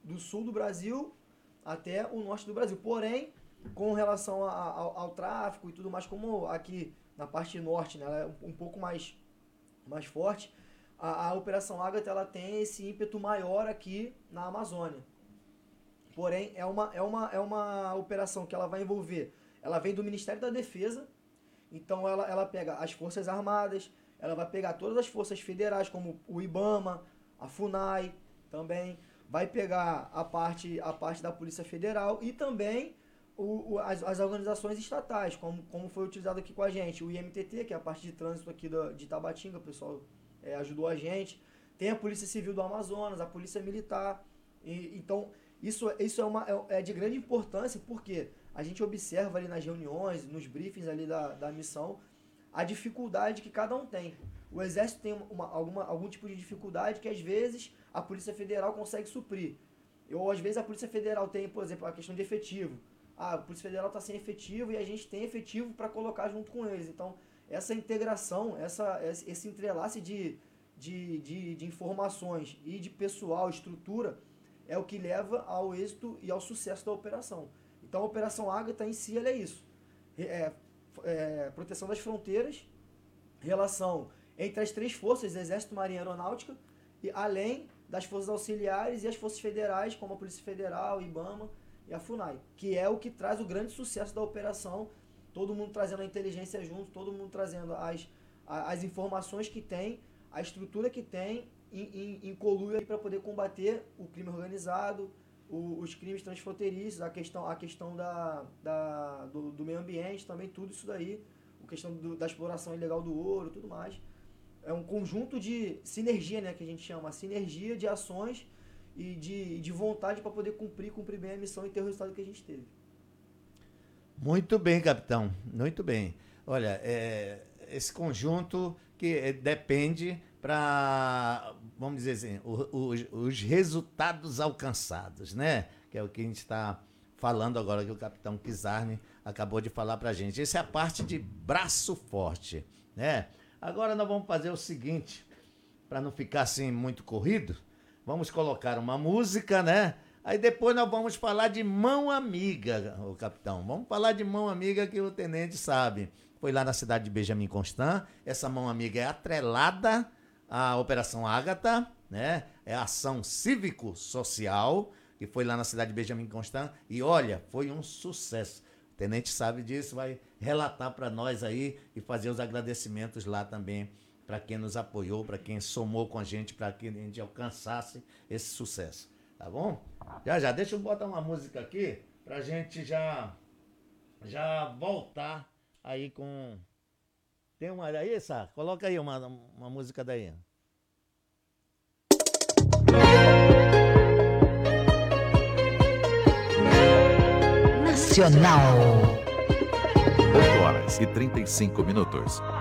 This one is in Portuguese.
do sul do Brasil até o norte do Brasil. Porém, com relação ao tráfico e tudo mais, como aqui na parte norte, né, ela é um pouco mais forte, a Operação Ágata ela tem esse ímpeto maior aqui na Amazônia. Porém, é uma operação que ela vai envolver, ela vem do Ministério da Defesa, então ela pega as Forças Armadas, ela vai pegar todas as forças federais, como o IBAMA, a FUNAI também, vai pegar a parte da Polícia Federal e também as organizações estatais, como foi utilizado aqui com a gente, o IMTT, que é a parte de trânsito aqui de Tabatinga, o pessoal ajudou a gente, tem a Polícia Civil do Amazonas, a Polícia Militar, então isso é de grande importância, porque a gente observa ali nas reuniões, nos briefings ali da missão, a dificuldade que cada um tem. O Exército tem algum tipo de dificuldade que às vezes a Polícia Federal consegue suprir. Ou às vezes a Polícia Federal tem, por exemplo, a questão de efetivo. A Polícia Federal está sem efetivo e a gente tem efetivo para colocar junto com eles. Então, essa integração, esse entrelace de informações e de pessoal, estrutura, é o que leva ao êxito e ao sucesso da operação. Então, a Operação Ágata em si ela é isso. Proteção das fronteiras, relação entre as três forças, Exército, Marinha e Aeronáutica, e além das forças auxiliares e as forças federais, como a Polícia Federal, IBAMA e a FUNAI, que é o que traz o grande sucesso da operação, todo mundo trazendo a inteligência junto, todo mundo trazendo as informações que tem, a estrutura que tem, em colúrio para poder combater o crime organizado, os crimes transfronteiriços, a questão do meio ambiente, também tudo isso daí, a questão da exploração ilegal do ouro, tudo mais. É um conjunto de sinergia, né, que a gente chama, sinergia de ações e de vontade para poder cumprir bem a missão e ter o resultado que a gente teve. Muito bem, capitão, muito bem. Olha, esse conjunto que depende para, vamos dizer assim, os resultados alcançados, né? Que é o que a gente está falando agora, que o capitão Kizarni acabou de falar para a gente. Essa é a parte de braço forte, né? Agora nós vamos fazer o seguinte, para não ficar assim muito corrido, vamos colocar uma música, né? Aí depois nós vamos falar de mão amiga, o capitão. Vamos falar de mão amiga que o tenente sabe. Foi lá na cidade de Benjamin Constant. Essa mão amiga é atrelada à Operação Ágata, né? É a ação cívico-social que foi lá na cidade de Benjamin Constant. E olha, foi um sucesso. O tenente sabe disso, vai relatar para nós aí e fazer os agradecimentos lá também para quem nos apoiou, para quem somou com a gente, para que a gente alcançasse esse sucesso. Tá bom? Já, deixa eu botar uma música aqui pra gente já voltar aí com... Tem uma aí, Sá? Coloca aí uma música daí. Nacional. 8 horas e 35 minutos.